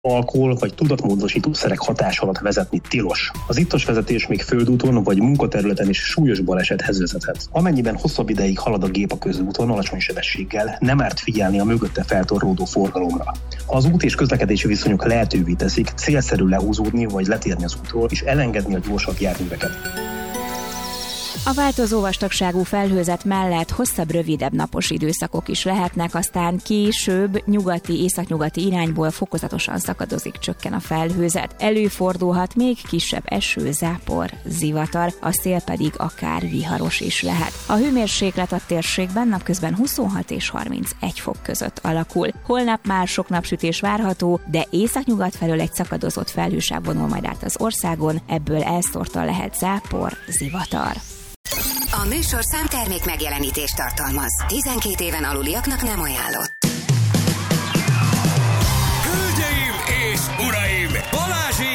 Alkohol vagy tudatmódosítószerek hatás alatt vezetni tilos. Az ittas vezetés még földúton vagy munkaterületen is súlyos balesethez vezethet. Amennyiben hosszabb ideig halad a gép a közúton alacsony sebességgel, nem árt figyelni a mögötte feltorlódó forgalomra. Ha az út és közlekedési viszonyok lehetővé teszik, célszerű lehúzódni vagy letérni az útról és elengedni a gyorsabb járműveket. A változó vastagságú felhőzet mellett hosszabb, rövidebb napos időszakok is lehetnek, aztán később nyugati, északnyugati irányból fokozatosan szakadozik, csökken a felhőzet. Előfordulhat még kisebb eső, zápor, zivatar, a szél pedig akár viharos is lehet. A hőmérséklet a térségben napközben 26 és 31 fok között alakul. Holnap már sok napsütés várható, de északnyugat felől egy szakadozott felhősáv vonul majd át az országon, ebből elszórtan lehet zápor, zivatar. A műsorszám termék megjelenítést tartalmaz. 12 éven aluliaknak nem ajánlott.